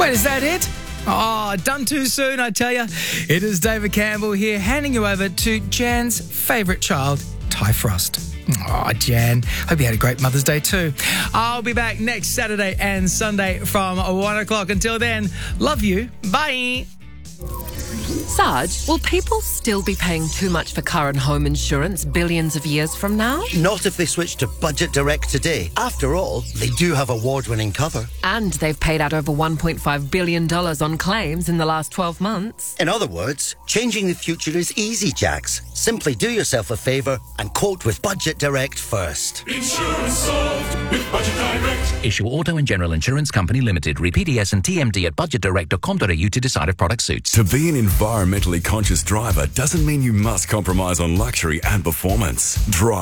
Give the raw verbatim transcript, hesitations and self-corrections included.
Wait, is that it? Oh, done too soon, I tell you. It is David Campbell here, handing you over to Jan's favourite child, Ty Frost. Oh, Jan, hope you had a great Mother's Day too. I'll be back next Saturday and Sunday from one o'clock. Until then, love you. Bye. Sarge, will people still be paying too much for car and home insurance billions of years from now? Not if they switch to Budget Direct today. After all, they do have award-winning cover. And they've paid out over one point five billion dollars on claims in the last twelve months. In other words, changing the future is easy, Jax. Simply do yourself a favour and quote with Budget Direct first. Insurance solved with Budget Direct. Issue Auto and General Insurance Company Limited. Read P D S and T M D at budget direct dot com dot a u to decide if product suits. To be an environmentally conscious driver doesn't mean you must compromise on luxury and performance. Drive